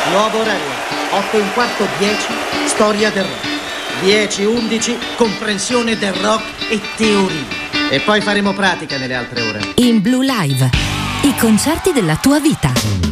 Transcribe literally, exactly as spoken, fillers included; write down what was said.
Nuovo orario, otto e un quarto, dieci, storia del rock. dieci undici, comprensione del rock e teoria. E poi faremo pratica nelle altre ore. In Blue Live, i concerti della tua vita.